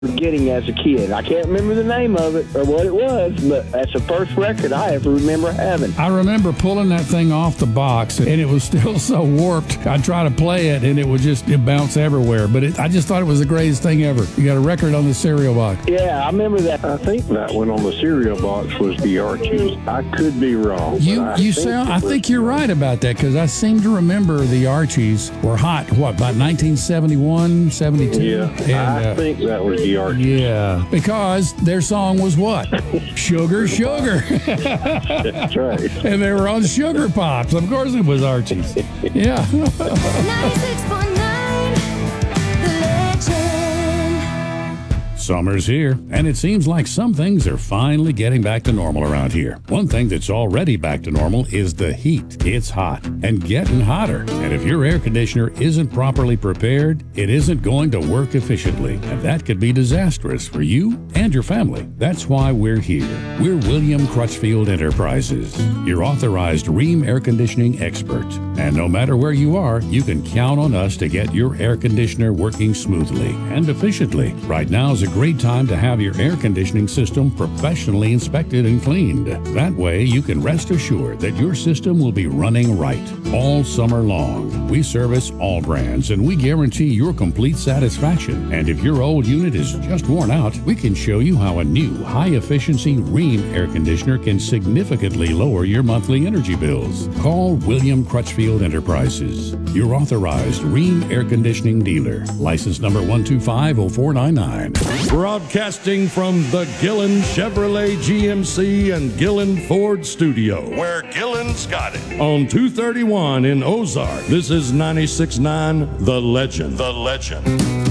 getting as a kid. I can't remember the name of it or what it was, but that's the first record I ever remember having. I remember pulling that thing off the box, and it was still so warped. I'd try to play it, and it bounce everywhere. But I just thought it was the greatest thing ever. You got a record on the cereal box. Yeah, I remember that. I think that one on the cereal box was the Archies. I could be wrong. I think you're right about that, because I seem to remember the Archies were hot, about 1971, 72? Yeah, and, I think that was the Archies. Yeah, because their song was what? Sugar, Sugar. That's right. And they were on Sugar Pops. Of course it was Archie's. Yeah. 96.9 The Legend. Summer's here, and it seems like some things are finally getting back to normal around here. One thing that's already back to normal is the heat. It's hot and getting hotter. And if your air conditioner isn't properly prepared, it isn't going to work efficiently. And that could be disastrous for you and your family. That's why we're here. We're William Crutchfield Enterprises, your authorized Rheem air conditioning expert. And no matter where you are, you can count on us to get your air conditioner working smoothly and efficiently. Right now is a great time to have your air conditioning system professionally inspected and cleaned. That way, you can rest assured that your system will be running right all summer long. We service all brands, and we guarantee your complete satisfaction. And if your old unit is just worn out, we can show you how a new high-efficiency Rheem air conditioner can significantly lower your monthly energy bills. Call William Crutchfield Enterprises, your authorized Rheem air conditioning dealer. License number 1250499. Broadcasting from the Gillen Chevrolet GMC and Gillen Ford studio, where Gillen's got it. On 231 in Ozark, this is 96.9 The Legend. The Legend.